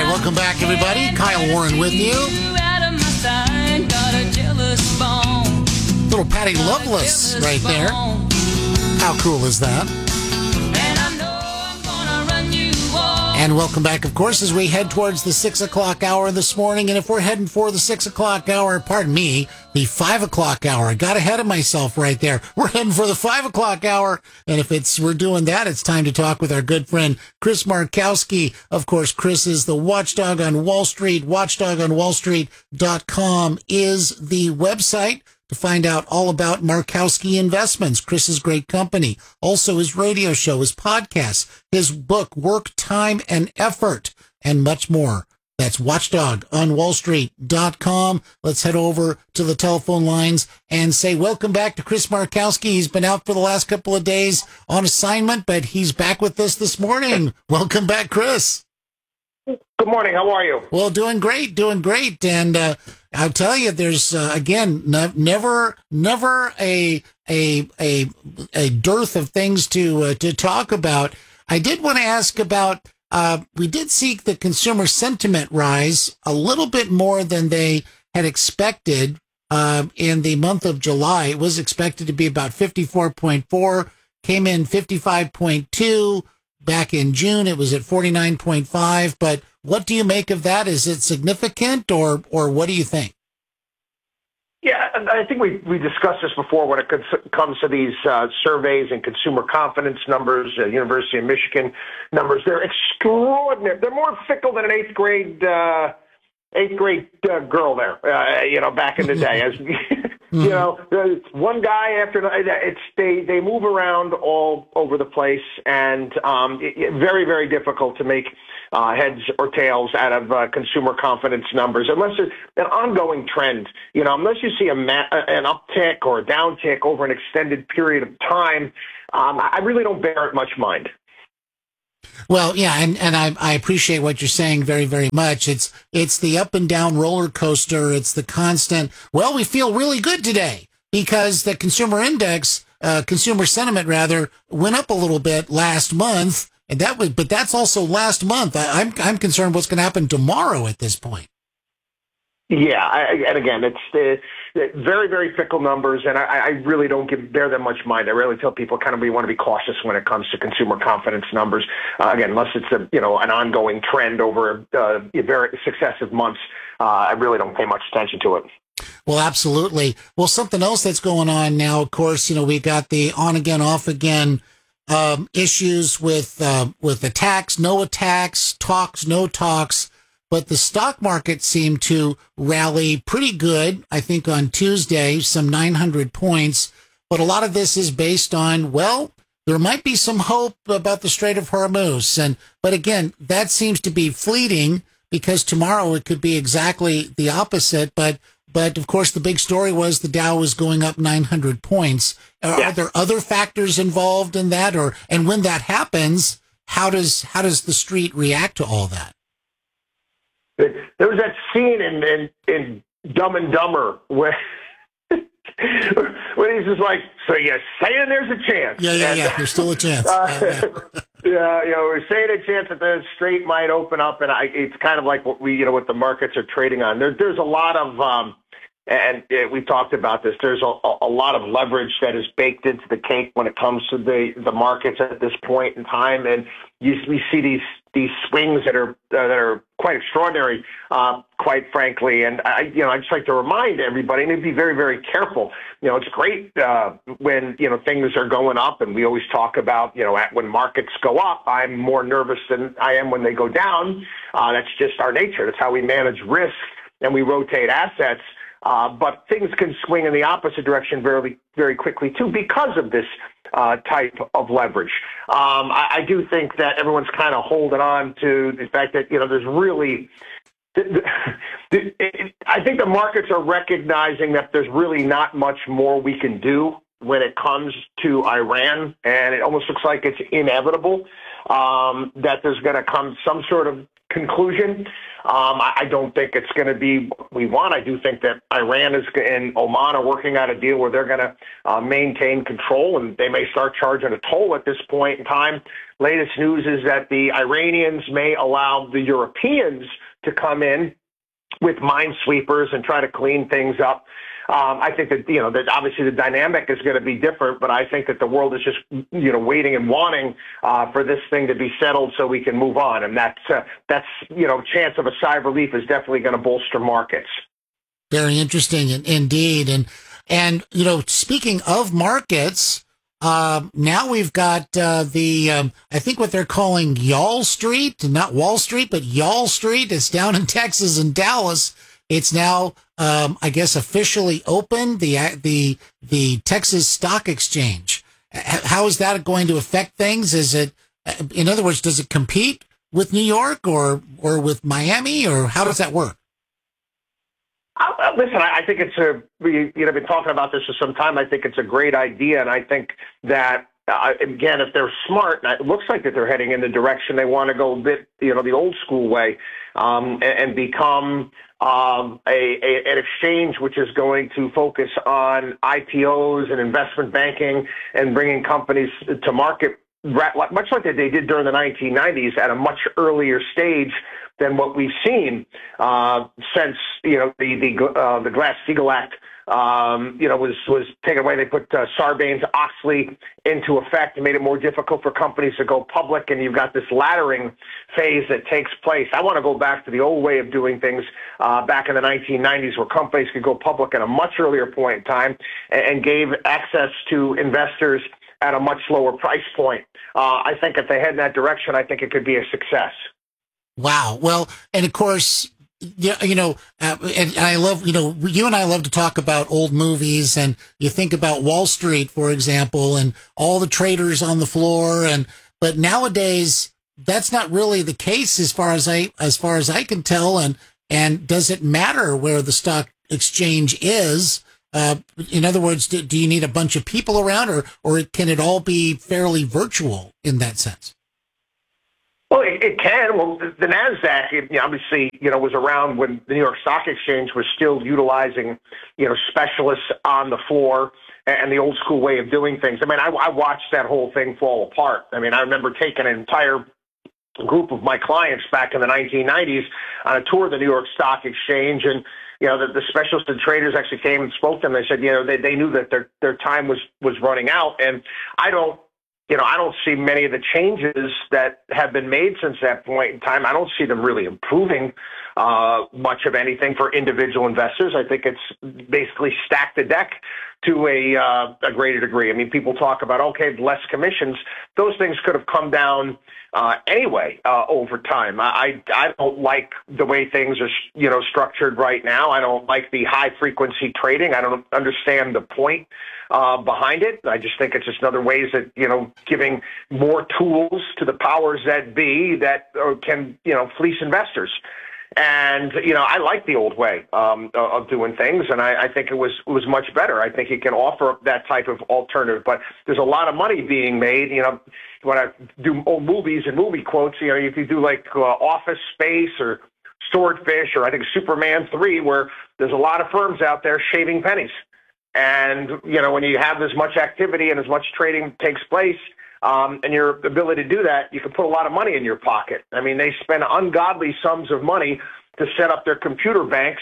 welcome back, everybody. Kyle Warren with you. Little Patty Loveless right there. How cool is that? And welcome back, of course, as we head towards the 6 o'clock hour this morning. And if we're heading for the 6 o'clock hour, pardon me, the 5 o'clock hour. I got ahead of myself right there. We're heading for the 5 o'clock hour. And if we're doing that, it's time to talk with our good friend, Chris Markowski. Of course, Chris is the watchdog on Wall Street. Watchdogonwallstreet.com is the website to find out all about Markowski Investments, Chris's great company. Also his radio show, his podcast, his book, Work, Time, and Effort, and much more. That's watchdogonwallstreet.com. Let's head over to the telephone lines and say welcome back to Chris Markowski. He's been out for the last couple of days on assignment, but he's back with us this morning. Welcome back, Chris. Good morning. How are you? Well, doing great. And I'll tell you, there's again never a dearth of things to talk about. I did want to ask about. We did see the consumer sentiment rise a little bit more than they had expected in the month of July. It was expected to be about 54.4, came in 55.2. Back in June, it was at 49.5. But what do you make of that? Is it significant, or what do you think? Yeah, I think we discussed this before when it comes to these surveys and consumer confidence numbers, University of Michigan numbers. They're extraordinary. They're more fickle than an eighth grade girl there, back in the day. As one guy after they move around all over the place, and very, very difficult to make heads or tails out of consumer confidence numbers, unless there's an ongoing trend. Unless you see an uptick or a downtick over an extended period of time, I really don't bear it much mind. Well, yeah, and I appreciate what you're saying very, very much. It's the up and down roller coaster. It's the constant, well, we feel really good today because the consumer sentiment rather, went up a little bit last month. But that's also last month. I'm concerned what's going to happen tomorrow at this point. Yeah, and again, it's very, very fickle numbers, and I really don't bear them much mind. I really tell people we want to be cautious when it comes to consumer confidence numbers. Again, unless it's an ongoing trend over very successive months, I really don't pay much attention to it. Well, absolutely. Well, something else that's going on now, of course, we got the on again, off again issues with attacks, no attacks, talks, no talks. But the stock market seemed to rally pretty good, I think, on Tuesday, some 900 points. But a lot of this is based on, well, there might be some hope about the Strait of Hormuz. But again, that seems to be fleeting because tomorrow it could be exactly the opposite. But of course, the big story was the Dow was going up 900 points. Are there other factors involved in that? And when that happens, how does the street react to all that? There was that scene in Dumb and Dumber where he's just like, so you're saying there's a chance? Yeah. There's still a chance. We're saying a chance that the strait might open up, and it's kind of like what what the markets are trading on. There's a lot of and we talked about this. There's a lot of leverage that is baked into the cake when it comes to the markets at this point in time, and we see these swings that are quite extraordinary, quite frankly. And I just like to remind everybody, and to be very, very careful. It's great when things are going up, and we always talk about when markets go up, I'm more nervous than I am when they go down. That's just our nature. That's how we manage risk, and we rotate assets. But things can swing in the opposite direction very, very quickly, too, because of this type of leverage. I do think that everyone's kind of holding on to the fact that, there's really I think the markets are recognizing that there's really not much more we can do when it comes to Iran, and it almost looks like it's inevitable that there's going to come some sort of conclusion. I don't think it's going to be what we want. I do think that Iran and Oman are working out a deal where they're going to maintain control, and they may start charging a toll at this point in time. Latest news is that the Iranians may allow the Europeans to come in with minesweepers and try to clean things up. I think that, that obviously the dynamic is going to be different, but I think that the world is just, waiting and wanting for this thing to be settled so we can move on. And that's chance of a sigh of relief is definitely going to bolster markets. Very interesting indeed. And, speaking of markets, now we've got I think what they're calling Y'all Street, not Wall Street, but Y'all Street. It's down in Texas and Dallas. It's now, I guess, officially open, the Texas Stock Exchange. How is that going to affect things? Is it, in other words, does it compete with New York or with Miami, or how does that work? Listen, I think we've been talking about this for some time. I think it's a great idea, and I think that, again, if they're smart, and it looks like that they're heading in the direction they want to go a bit, the old school way, and become an exchange which is going to focus on IPOs and investment banking and bringing companies to market, much like they did during the 1990s at a much earlier stage than what we've seen since the Glass-Steagall Act was taken away. They put Sarbanes-Oxley into effect and made it more difficult for companies to go public, and you've got this laddering phase that takes place. I want to go back to the old way of doing things back in the 1990s, where companies could go public at a much earlier point in time and gave access to investors at a much lower price point. I think if they head in that direction, I think it could be a success. Wow. Well, and of course, and I love, you and I love to talk about old movies, and you think about Wall Street, for example, and all the traders on the floor. But nowadays, that's not really the case as far as I can tell. And does it matter where the stock exchange is? In other words, do you need a bunch of people around, or can it all be fairly virtual in that sense? Well, it can. Well, the NASDAQ, obviously, was around when the New York Stock Exchange was still utilizing, specialists on the floor and the old school way of doing things. I mean, I watched that whole thing fall apart. I mean, I remember taking an entire group of my clients back in the 1990s on a tour of the New York Stock Exchange, and the specialists and traders actually came and spoke to them. They said, they knew that their time was running out, and I don't see many of the changes that have been made since that point in time. I don't see them really improving much of anything for individual investors. I think it's basically stacked the deck to a greater degree. I mean, people talk about, okay, less commissions. Those things could have come down anyway over time. I don't like the way things are, structured right now. I don't like the high frequency trading. I don't understand the point behind it. I just think it's just another ways that, giving more tools to the powers that be that can, fleece investors. And, I like the old way of doing things, and I think it was much better. I think it can offer that type of alternative, but there's a lot of money being made. When I do old movies and movie quotes, if you do like Office Space or Swordfish, or I think Superman 3, where there's a lot of firms out there shaving pennies. And, when you have as much activity and as much trading takes place, and your ability to do that, you can put a lot of money in your pocket. I mean, they spend ungodly sums of money to set up their computer banks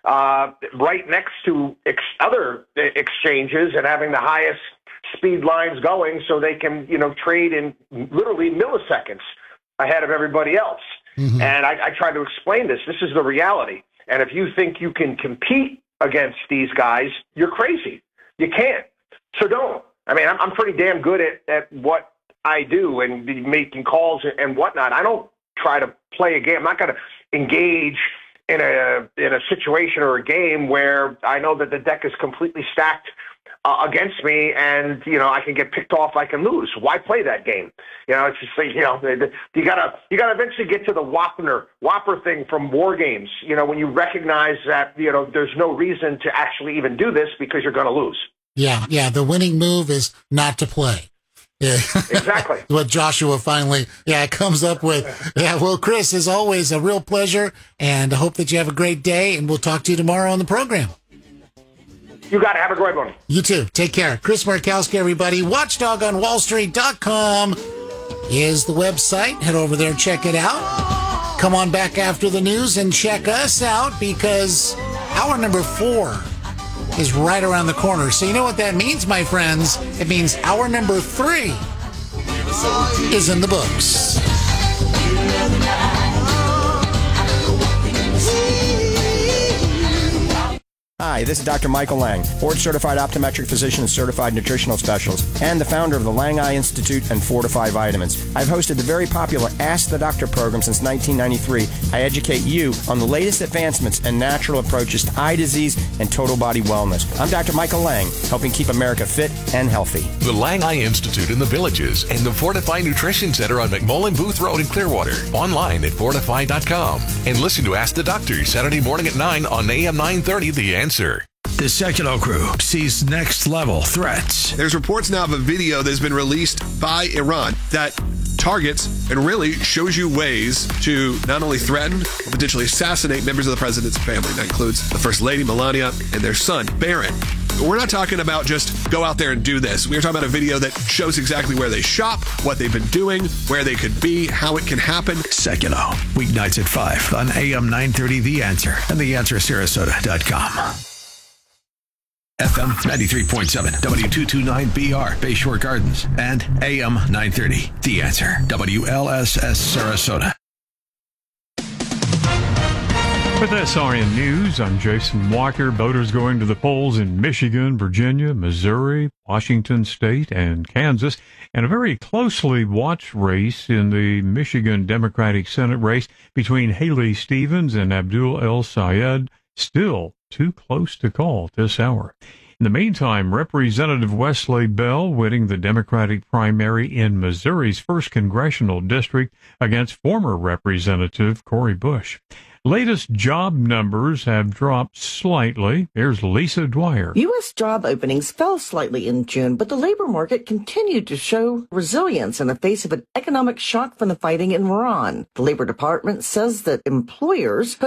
right next to other exchanges and having the highest speed lines going so they can, trade in literally milliseconds ahead of everybody else. Mm-hmm. And I try to explain this. This is the reality. And if you think you can compete against these guys, you're crazy. You can't. So don't. I mean, I'm pretty damn good at what I do and making calls and whatnot. I don't try to play a game. I'm not going to engage in a situation or a game where I know that the deck is completely stacked against me, and I can get picked off. I can lose. Why play that game? It's just like you gotta eventually get to the Whopper thing from War Games. When you recognize that there's no reason to actually even do this because you're going to lose. Yeah. The winning move is not to play. Yeah. Exactly. What Joshua finally, comes up with. Yeah, well, Chris, as always, a real pleasure, and I hope that you have a great day, and we'll talk to you tomorrow on the program. You got to have a great one. You too. Take care. Chris Markowski, everybody. WatchDogOnWallStreet.com is the website. Head over there, check it out. Come on back after the news and check us out, because hour number 4 is right around the corner. So you know what that means, my friends? It means hour number 3 is in the books. Hi, this is Dr. Michael Lang, board-certified optometric physician and certified nutritional specialist, and the founder of the Lang Eye Institute and Fortify Vitamins. I've hosted the very popular Ask the Doctor program since 1993. I educate you on the latest advancements and natural approaches to eye disease and total body wellness. I'm Dr. Michael Lang, helping keep America fit and healthy. The Lang Eye Institute in the Villages and the Fortify Nutrition Center on McMullen Booth Road in Clearwater. Online at fortify.com. And listen to Ask the Doctor Saturday morning at 9 on AM 930 The Answer. The Secular Crew sees next-level threats. There's reports now of a video that has been released by Iran that targets and really shows you ways to not only threaten, but potentially assassinate members of the president's family. That includes the First Lady, Melania, and their son, Barron. We're not talking about just go out there and do this. We're talking about a video that shows exactly where they shop, what they've been doing, where they could be, how it can happen. Secular, weeknights at 5 on AM 930 The Answer and theanswersarasota.com. FM 93.7, W229BR, Bayshore Gardens, and AM 930, The Answer, WLSS Sarasota. With SRN News, I'm Jason Walker. Voters going to the polls in Michigan, Virginia, Missouri, Washington State, and Kansas, and a very closely watched race in the Michigan Democratic Senate race between Haley Stevens and Abdul El Sayed. Still too close to call this hour. In the meantime, Representative Wesley Bell winning the Democratic primary in Missouri's 1st congressional district against former Representative Cori Bush. Latest job numbers have dropped slightly. Here's Lisa Dwyer. U.S. job openings fell slightly in June, but the labor market continued to show resilience in the face of an economic shock from the fighting in Iran. The Labor Department says that employers